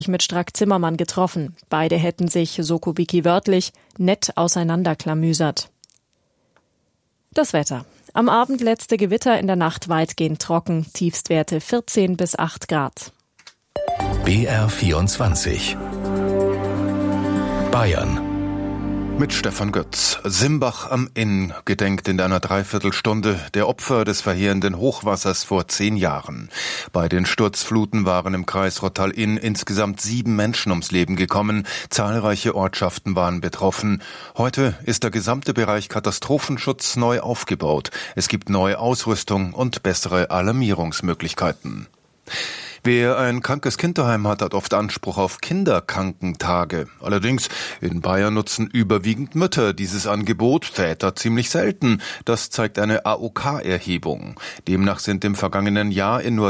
mit Strack-Zimmermann getroffen. Beide hätten sich, so Kubicki wörtlich, nett auseinanderklamüsert. Das Wetter. Am Abend letzte Gewitter, in der Nacht weitgehend trocken, Tiefstwerte 14 bis 8 Grad. BR24 Bayern. Mit Stefan Götz. Simbach am Inn gedenkt in einer Dreiviertelstunde der Opfer des verheerenden Hochwassers vor 10 Jahren. Bei den Sturzfluten waren im Kreis Rottal-Inn insgesamt 7 Menschen ums Leben gekommen. Zahlreiche Ortschaften waren betroffen. Heute ist der gesamte Bereich Katastrophenschutz neu aufgebaut. Es gibt neue Ausrüstung und bessere Alarmierungsmöglichkeiten. Wer ein krankes Kind daheim hat, hat oft Anspruch auf Kinderkrankentage. Allerdings, in Bayern nutzen überwiegend Mütter dieses Angebot, Väter ziemlich selten. Das zeigt eine AOK-Erhebung. Demnach sind im vergangenen Jahr in nur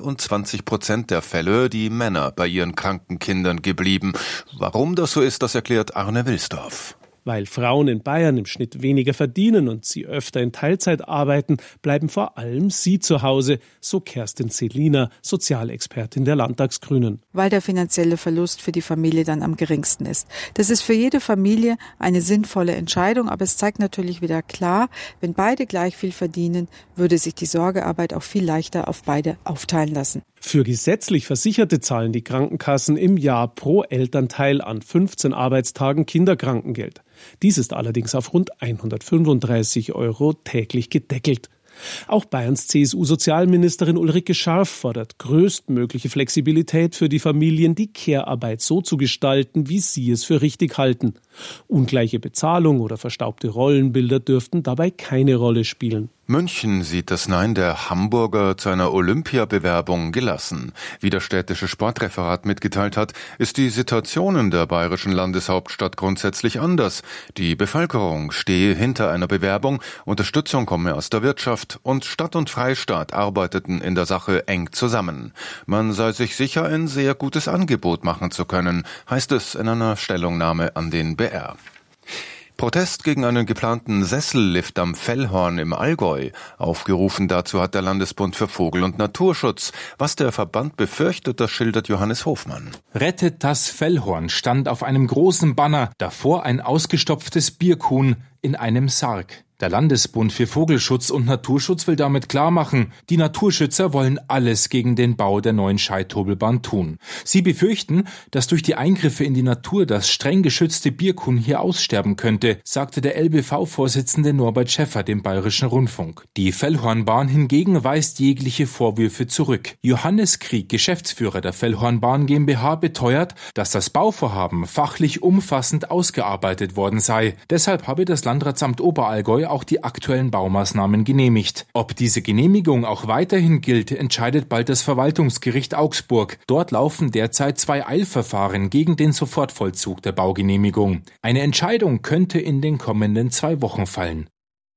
23% der Fälle die Männer bei ihren kranken Kindern geblieben. Warum das so ist, das erklärt Arne Wilsdorf. Weil Frauen in Bayern im Schnitt weniger verdienen und sie öfter in Teilzeit arbeiten, bleiben vor allem sie zu Hause, so Kerstin Selina, Sozialexpertin der Landtagsgrünen. Weil der finanzielle Verlust für die Familie dann am geringsten ist. Das ist für jede Familie eine sinnvolle Entscheidung, aber es zeigt natürlich wieder klar, wenn beide gleich viel verdienen, würde sich die Sorgearbeit auch viel leichter auf beide aufteilen lassen. Für gesetzlich Versicherte zahlen die Krankenkassen im Jahr pro Elternteil an 15 Arbeitstagen Kinderkrankengeld. Dies ist allerdings auf rund 135 € täglich gedeckelt. Auch Bayerns CSU-Sozialministerin Ulrike Scharf fordert größtmögliche Flexibilität für die Familien, die Care-Arbeit so zu gestalten, wie sie es für richtig halten. Ungleiche Bezahlung oder verstaubte Rollenbilder dürften dabei keine Rolle spielen. München sieht das Nein der Hamburger zu einer Olympiabewerbung gelassen. Wie das städtische Sportreferat mitgeteilt hat, ist die Situation in der bayerischen Landeshauptstadt grundsätzlich anders. Die Bevölkerung stehe hinter einer Bewerbung, Unterstützung komme aus der Wirtschaft und Stadt und Freistaat arbeiteten in der Sache eng zusammen. Man sei sich sicher, ein sehr gutes Angebot machen zu können, heißt es in einer Stellungnahme an den BR. Protest gegen einen geplanten Sessellift am Fellhorn im Allgäu. Aufgerufen dazu hat der Landesbund für Vogel- und Naturschutz. Was der Verband befürchtet, das schildert Johannes Hofmann. Rettet das Fellhorn stand auf einem großen Banner, davor ein ausgestopftes Birkhuhn in einem Sarg. Der Landesbund für Vogelschutz und Naturschutz will damit klarmachen, die Naturschützer wollen alles gegen den Bau der neuen Scheithobelbahn tun. Sie befürchten, dass durch die Eingriffe in die Natur das streng geschützte Birkhuhn hier aussterben könnte, sagte der LBV-Vorsitzende Norbert Schäffer dem Bayerischen Rundfunk. Die Fellhornbahn hingegen weist jegliche Vorwürfe zurück. Johannes Krieg, Geschäftsführer der Fellhornbahn GmbH, beteuert, dass das Bauvorhaben fachlich umfassend ausgearbeitet worden sei. Deshalb habe das Landratsamt Oberallgäu auch die aktuellen Baumaßnahmen genehmigt. Ob diese Genehmigung auch weiterhin gilt, entscheidet bald das Verwaltungsgericht Augsburg. Dort laufen derzeit 2 Eilverfahren gegen den Sofortvollzug der Baugenehmigung. Eine Entscheidung könnte in den kommenden 2 Wochen fallen.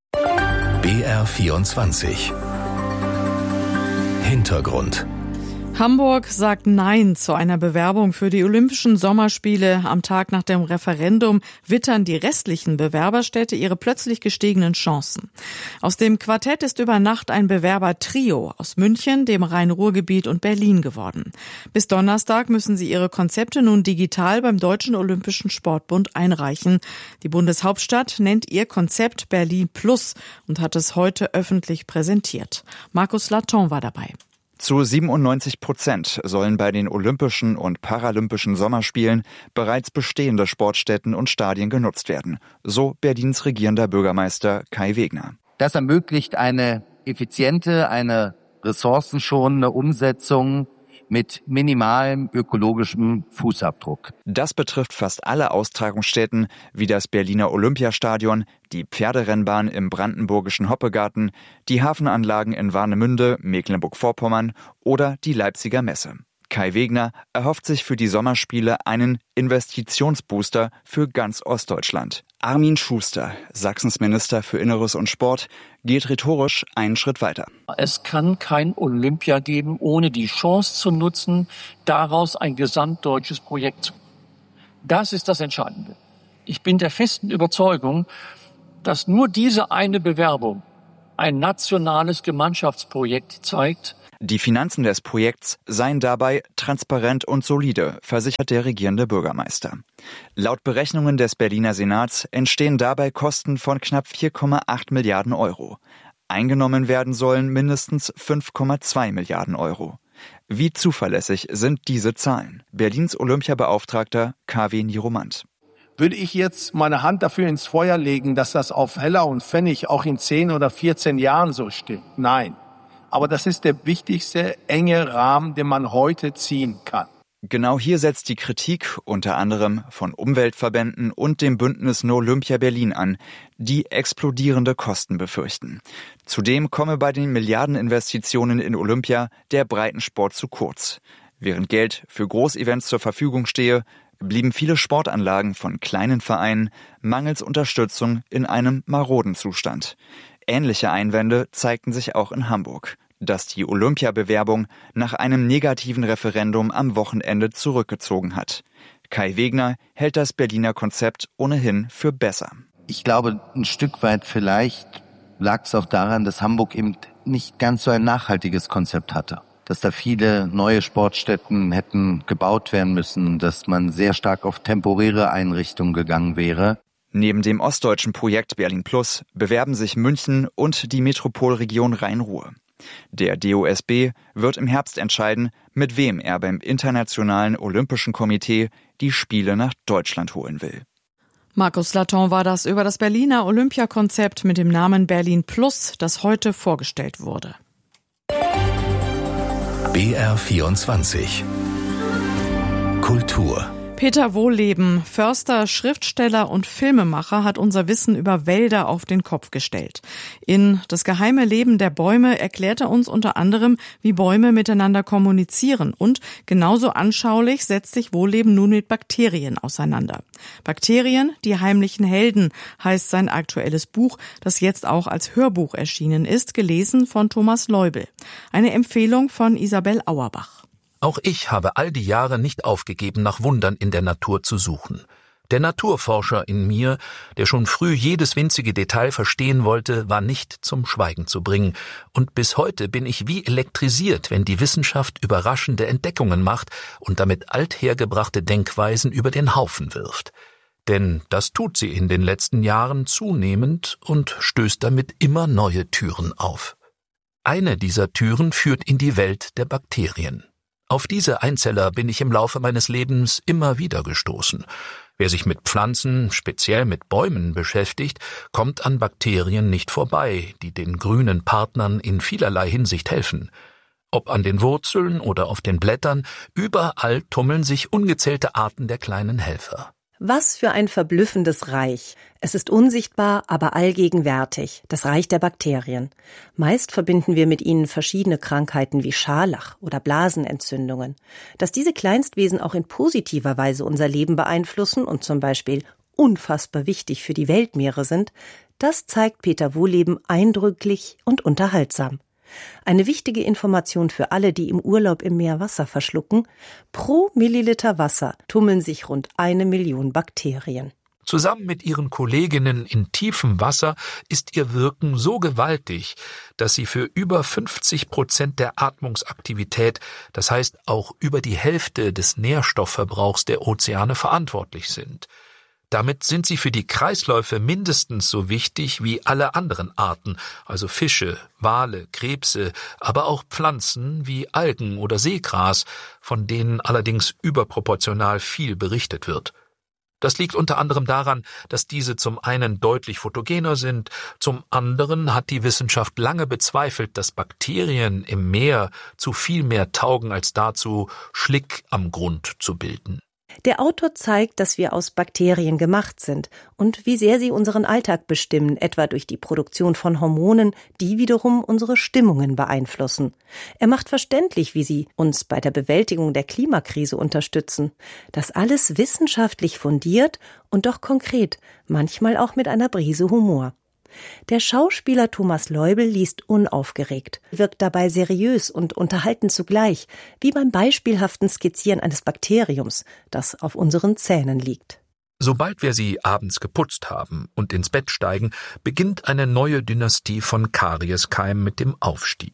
BR24 Hintergrund. Hamburg sagt Nein zu einer Bewerbung für die Olympischen Sommerspiele. Am Tag nach dem Referendum wittern die restlichen Bewerberstädte ihre plötzlich gestiegenen Chancen. Aus dem Quartett ist über Nacht ein Bewerbertrio aus München, dem Rhein-Ruhr-Gebiet und Berlin geworden. Bis Donnerstag müssen sie ihre Konzepte nun digital beim Deutschen Olympischen Sportbund einreichen. Die Bundeshauptstadt nennt ihr Konzept Berlin Plus und hat es heute öffentlich präsentiert. Markus Laton war dabei. Zu 97% sollen bei den Olympischen und Paralympischen Sommerspielen bereits bestehende Sportstätten und Stadien genutzt werden. So Berlins regierender Bürgermeister Kai Wegner. Das ermöglicht eine effiziente, eine ressourcenschonende Umsetzung mit minimalem ökologischem Fußabdruck. Das betrifft fast alle Austragungsstätten wie das Berliner Olympiastadion, die Pferderennbahn im brandenburgischen Hoppegarten, die Hafenanlagen in Warnemünde, Mecklenburg-Vorpommern oder die Leipziger Messe. Kai Wegner erhofft sich für die Sommerspiele einen Investitionsbooster für ganz Ostdeutschland. Armin Schuster, Sachsens Minister für Inneres und Sport, geht rhetorisch einen Schritt weiter. Es kann kein Olympia geben, ohne die Chance zu nutzen, daraus ein gesamtdeutsches Projekt zu machen. Das ist das Entscheidende. Ich bin der festen Überzeugung, dass nur diese eine Bewerbung ein nationales Gemeinschaftsprojekt zeigt. Die Finanzen des Projekts seien dabei transparent und solide, versichert der regierende Bürgermeister. Laut Berechnungen des Berliner Senats entstehen dabei Kosten von knapp 4,8 Milliarden Euro. Eingenommen werden sollen mindestens 5,2 Milliarden Euro. Wie zuverlässig sind diese Zahlen? Berlins Olympiabeauftragter KW Niromant. Würde ich jetzt meine Hand dafür ins Feuer legen, dass das auf Heller und Pfennig auch in 10 oder 14 Jahren so steht? Nein. Aber das ist der wichtigste enge Rahmen, den man heute ziehen kann. Genau hier setzt die Kritik unter anderem von Umweltverbänden und dem Bündnis No Olympia Berlin an, die explodierende Kosten befürchten. Zudem komme bei den Milliardeninvestitionen in Olympia der Breitensport zu kurz. Während Geld für Großevents zur Verfügung stehe, blieben viele Sportanlagen von kleinen Vereinen mangels Unterstützung in einem maroden Zustand. Ähnliche Einwände zeigten sich auch in Hamburg, das die Olympiabewerbung nach einem negativen Referendum am Wochenende zurückgezogen hat. Kai Wegner hält das Berliner Konzept ohnehin für besser. Ich glaube, ein Stück weit vielleicht lag es auch daran, dass Hamburg eben nicht ganz so ein nachhaltiges Konzept hatte. Dass da viele neue Sportstätten hätten gebaut werden müssen, dass man sehr stark auf temporäre Einrichtungen gegangen wäre. Neben dem ostdeutschen Projekt Berlin Plus bewerben sich München und die Metropolregion Rhein-Ruhr. Der DOSB wird im Herbst entscheiden, mit wem er beim Internationalen Olympischen Komitee die Spiele nach Deutschland holen will. Markus Laton war das über das Berliner Olympiakonzept mit dem Namen Berlin Plus, das heute vorgestellt wurde. BR24 Kultur. Peter Wohlleben, Förster, Schriftsteller und Filmemacher, hat unser Wissen über Wälder auf den Kopf gestellt. In Das geheime Leben der Bäume erklärt er uns unter anderem, wie Bäume miteinander kommunizieren. Und genauso anschaulich setzt sich Wohlleben nun mit Bakterien auseinander. Bakterien, die heimlichen Helden, heißt sein aktuelles Buch, das jetzt auch als Hörbuch erschienen ist, gelesen von Thomas Leubel. Eine Empfehlung von Isabel Auerbach. Auch ich habe all die Jahre nicht aufgegeben, nach Wundern in der Natur zu suchen. Der Naturforscher in mir, der schon früh jedes winzige Detail verstehen wollte, war nicht zum Schweigen zu bringen. Und bis heute bin ich wie elektrisiert, wenn die Wissenschaft überraschende Entdeckungen macht und damit althergebrachte Denkweisen über den Haufen wirft. Denn das tut sie in den letzten Jahren zunehmend und stößt damit immer neue Türen auf. Eine dieser Türen führt in die Welt der Bakterien. Auf diese Einzeller bin ich im Laufe meines Lebens immer wieder gestoßen. Wer sich mit Pflanzen, speziell mit Bäumen beschäftigt, kommt an Bakterien nicht vorbei, die den grünen Partnern in vielerlei Hinsicht helfen. Ob an den Wurzeln oder auf den Blättern, überall tummeln sich ungezählte Arten der kleinen Helfer. Was für ein verblüffendes Reich. Es ist unsichtbar, aber allgegenwärtig, das Reich der Bakterien. Meist verbinden wir mit ihnen verschiedene Krankheiten wie Scharlach oder Blasenentzündungen. Dass diese Kleinstwesen auch in positiver Weise unser Leben beeinflussen und zum Beispiel unfassbar wichtig für die Weltmeere sind, das zeigt Peter Wohlleben eindrücklich und unterhaltsam. Eine wichtige Information für alle, die im Urlaub im Meer Wasser verschlucken: Pro Milliliter Wasser tummeln sich rund 1 Million Bakterien. Zusammen mit ihren Kolleginnen in tiefem Wasser ist ihr Wirken so gewaltig, dass sie für über 50% der Atmungsaktivität, das heißt auch über die Hälfte des Nährstoffverbrauchs der Ozeane verantwortlich sind. Damit sind sie für die Kreisläufe mindestens so wichtig wie alle anderen Arten, also Fische, Wale, Krebse, aber auch Pflanzen wie Algen oder Seegras, von denen allerdings überproportional viel berichtet wird. Das liegt unter anderem daran, dass diese zum einen deutlich photogener sind, zum anderen hat die Wissenschaft lange bezweifelt, dass Bakterien im Meer zu viel mehr taugen als dazu, Schlick am Grund zu bilden. Der Autor zeigt, dass wir aus Bakterien gemacht sind und wie sehr sie unseren Alltag bestimmen, etwa durch die Produktion von Hormonen, die wiederum unsere Stimmungen beeinflussen. Er macht verständlich, wie sie uns bei der Bewältigung der Klimakrise unterstützen. Das alles wissenschaftlich fundiert und doch konkret, manchmal auch mit einer Prise Humor. Der Schauspieler Thomas Leubel liest unaufgeregt, wirkt dabei seriös und unterhaltend zugleich, wie beim beispielhaften Skizzieren eines Bakteriums, das auf unseren Zähnen liegt. Sobald wir sie abends geputzt haben und ins Bett steigen, beginnt eine neue Dynastie von Karieskeimen mit dem Aufstieg.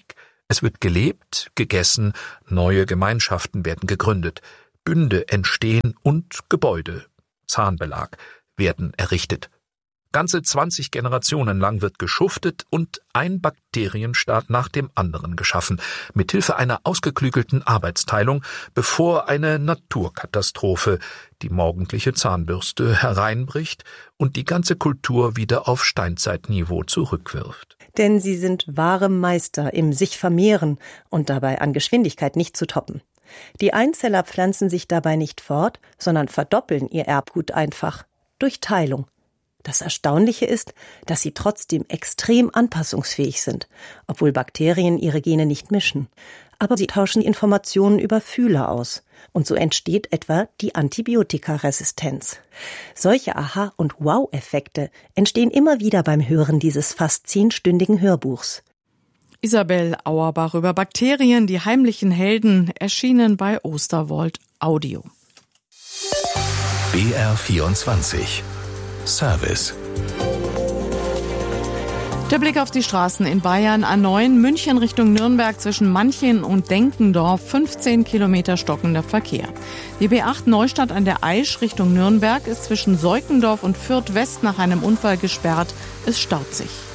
Es wird gelebt, gegessen, neue Gemeinschaften werden gegründet, Bünde entstehen und Gebäude, Zahnbelag, werden errichtet. Ganze 20 Generationen lang wird geschuftet und ein Bakterienstaat nach dem anderen geschaffen, mithilfe einer ausgeklügelten Arbeitsteilung, bevor eine Naturkatastrophe, die morgendliche Zahnbürste, hereinbricht und die ganze Kultur wieder auf Steinzeitniveau zurückwirft. Denn sie sind wahre Meister im sich vermehren und dabei an Geschwindigkeit nicht zu toppen. Die Einzeller pflanzen sich dabei nicht fort, sondern verdoppeln ihr Erbgut einfach durch Teilung. Das Erstaunliche ist, dass sie trotzdem extrem anpassungsfähig sind, obwohl Bakterien ihre Gene nicht mischen. Aber sie tauschen die Informationen über Fühler aus. Und so entsteht etwa die Antibiotikaresistenz. Solche Aha- und Wow-Effekte entstehen immer wieder beim Hören dieses fast 10-stündigen Hörbuchs. Isabel Auerbach über Bakterien, die heimlichen Helden, erschienen bei Osterwold Audio. BR24 Service. Der Blick auf die Straßen in Bayern, A9 München Richtung Nürnberg zwischen Manching und Denkendorf, 15 Kilometer stockender Verkehr. Die B8 Neustadt an der Aisch Richtung Nürnberg ist zwischen Seukendorf und Fürth West nach einem Unfall gesperrt. Es staut sich.